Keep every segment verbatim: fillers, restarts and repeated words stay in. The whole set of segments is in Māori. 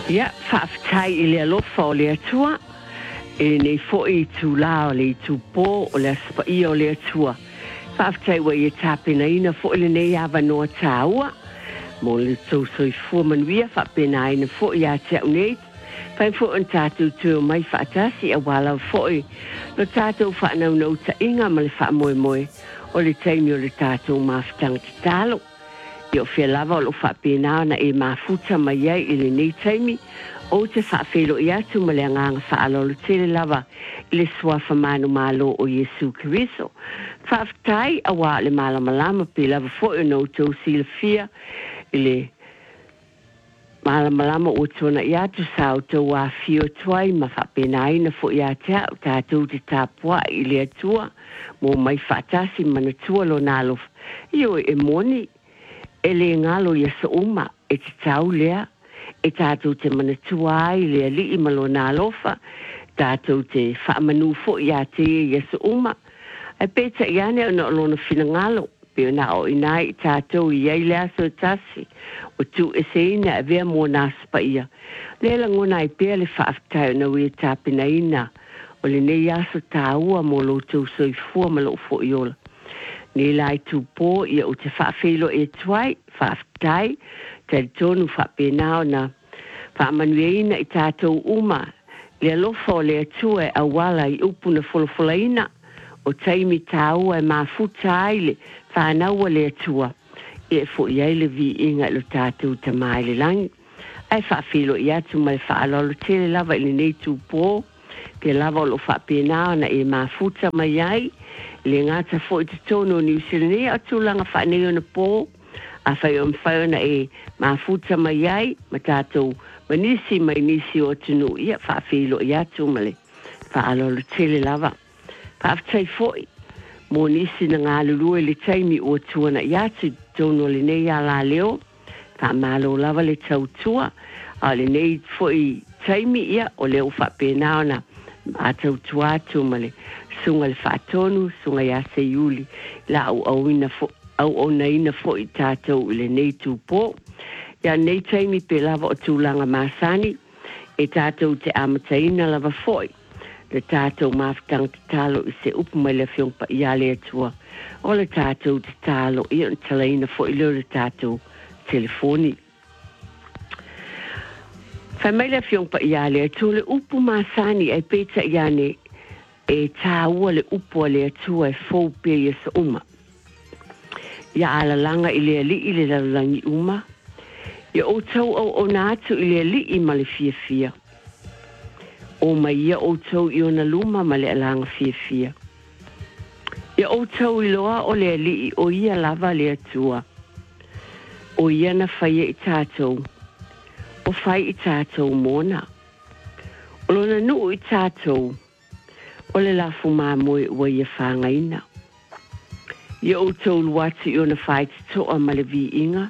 Ia, whaafetai I le alofa o le atua, e nei foi tu la o le tu po o le aspa I o le atua. Whaafetai wa I e tāpena ina foi le nei awa noa tāua, mo le tau soi fua manuia whaapena ina foi a te au nei, pai foi an tātou tū mai whaatasi a wala foi, no tātou whaanau nau ta inga ma le wha moe moe, o le taimi o le tātou mawhitanga te tālo. I o fia lava o lo whaapena na e mafuta mai ai I le nei taimi, o te whaafelo I atu ma le anganga whaalolo tele lava I le swafa manu malo o Yesu Kiriso. Whaafetai a wā le malamalama pe lava foi o no tau sila fia I le malamalama o tona I atu sa o tau wā fio tuai ma whaapena ina foi a te au tātou te tāpua I le atua mo mai whaatasi manatua lo nalo. Io e moni e le ngalo ia sa uma e te tau lea, e tātou te manatua ai lea li I malo nā lofa, tātou te whaamanu fo I a te ia sa uma. E peta I ane o na olona whina ngalo, pe o na o inai tātou I ei lea so tasi, o tu e se ina e vea mō nāspa ia. Lela ngona I pēr le whaaftai o na ui tāpina ina, o le nei aso tāua mō lo tau soi fua ma lo fo I ola. Ni lai tu po ia o te whaafelo e tuai, whaaftai, te tonu whaapenao na whaamanueina I tātou uma, le alofa o le atue a wala I upuna folofolaina, o taimi tāua e mafuta aile, whaanaua le atua, e fo I aile vi inga lo tātou ta maile langi. Ai whaafelo I atu mai whaalolo tele lava I le nei tu po, ke lava o lo whaapenao na e mafuta mai ai, le ngata fo I te tono ni usilene a tūlanga whaneo na pō, a whai o mwhaona e mafuta mai ai, ma tātou manisi mai nisi o tunu ia whaafelo I atu male, whaalolo tele lava. Whaaftai foi, mō nisi na ngā lurue le taimi o tuana I atu tono le nei a la leo, whaamalo lava le tautua, a le nei foi taimi ia o leo whaapenao na a tautua atu male, sunga le whaatonu, sunga ia se iuli, la au au ina fo, au au na ina fo I tātou le nei tūpō. Ia nei taimi pe lava o tūlanga māsani, e tātou te amataina lava foi, le tātou mawhitanga te tālo I se upu mai le whiongpa I ale atua, o le tātou te tālo I on talaina foi leo le tātou telefoni. Whai mai le whiongpa I ale atua le upu māsani ai peta I ane, e tāua le upo le atua e fau pia I sa uma. Ia ala langa I le ali I le lalangi uma. Ia o tau au o na atu I le ali I ma le fia fia. O mai ia o tau I ona luma ma le alanga fia fia. Ia o tau I loa o le ali I o ia lava le atua. O ia na whaia I tātou. O whai I tātou mona. O lona nuu I tātou. O le lafu māmoe ua ia whangaina. Ia o tau luati I ona whai te toa ma le vi inga.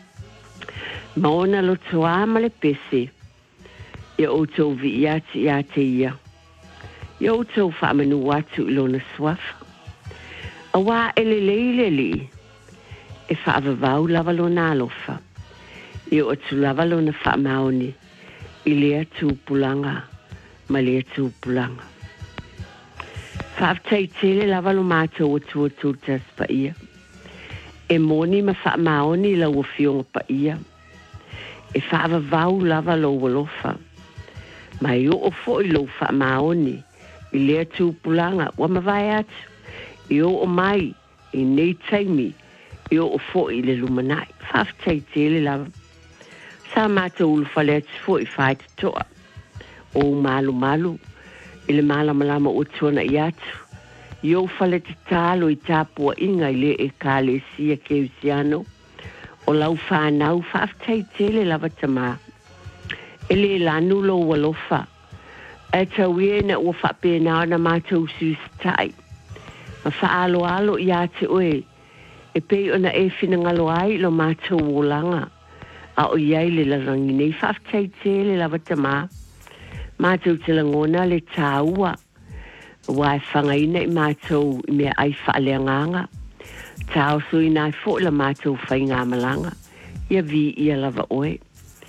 Ma ona lo toa ma le pese. Ia o tau vi iati I te ia. Ia o tau whamanu watu I lona swafa. A wā ele leile li. E whaavavau lava lona alofa. Ia o tu lava lona whaamaoni. I lea tūpulanga. Ma lea tūpulanga. Whaaftai tele lava lo mātou o tua tūtas pa ia. E moni ma wha maoni la ua fionga pa ia. E whaava vau lava lo walofa. Ma i o fo I lo wha maoni. I lea tūpulanga wa mawai atu. I o o mai. I nei taimi. I o fo I le lumanai. Whaaftai tele lava. Sa mātou ulu whale atu fo I whaita toa. O malu malu. I le malamalama o tuana I atu. I o whale te tālo I tāpua inga I le e kāle sia ke usiano. O lau whānau whaaftai tele lava tamā. E le lanu lo walofa. E tau e na ua whapena na mātou susitai. Ma whaalo alo I ate oe. E pei ona e whinangalo ai lo mātou wolanga. A o iai le larangi nei whaaftai tele lava tamā. Mātou te langona le tāua. Wai whangaina I mātou I mea ai whaaleanganga. Tāo sui nai fo la mātou whainga malanga. Ia vi ia lava oe.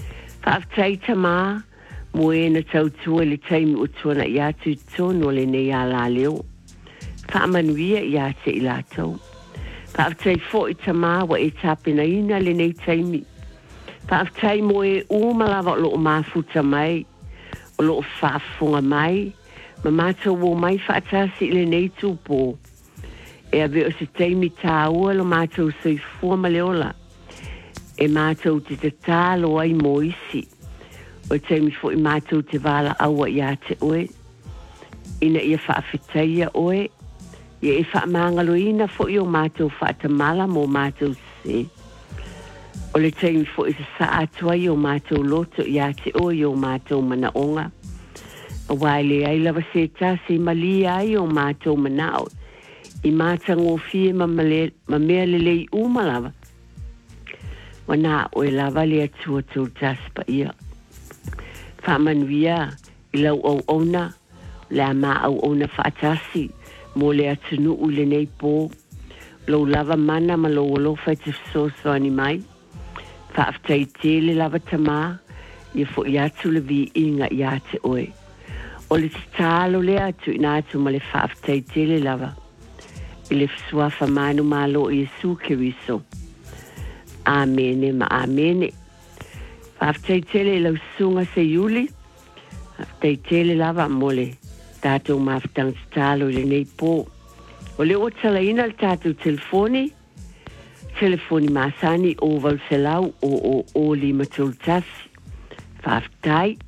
Whaaftai tama, mo e na tau tua le taimi o tuana i atu tono le nei a la leo. Whaamanuia i ate i la tau. Whaaftai fo i tama wa e tapena ina le nei taimi. Whaaftai mo e umalawa o loo mafuta mai, o loo whaafunga mai, ma mātou o mai whaatasi le nei tūpō. E ave o se taimi tā ua lo mātou soi fua ma leola. E mātou te te tālo ai mo isi. O taimi fo i mātou te wala aua i ate oe. Ina ia whaafitaia oe. Ia e whaamangalo ina fo i o mātou whaatamala mo mātou se. O le taimi fo i se sa atua i o mātou loto i ate oe i o mātou manaonga. A waile ai lava se ta se malia ai o mātou manao. I mātango fie ma, male, ma mea lelei umalawa. Wana o e lava le atua tau taspa ia. Whamanuia i lau au ona, le a mā au ona whaatasi, mo le atunu u le nei pō. Lau lava mana ma lau alo whai te soso ani mai. Whaaftai te le lava tamā, ia fo i atu le vi inga i ate oe. O le talo le atu ina atu ma le whaaftai te le lava. I le fsuafa manu malo i Yesu Keriso. Amene ma amene. Whaaftai tele lau sunga se yuli. Whaaftai tele lava mole. Tātou mawhtang talo le nei pō. O le o tala ina le tātou telefoni. Telefoni masani o valselau o o o lima toltasi. Whaaftai.